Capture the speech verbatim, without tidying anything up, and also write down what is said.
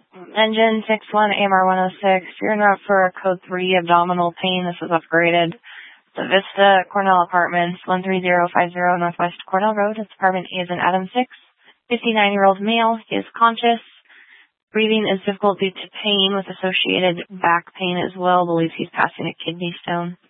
Engine six one A M R one oh six. You're en route for code three abdominal pain. This was upgraded. The Vista Cornell Apartments, one three zero five zero Northwest Cornell Road. It's apartment E is in Adam six. fifty-nine-year-old male. He is conscious. Breathing is difficult due to pain with associated back pain as well. Believes he's passing a kidney stone.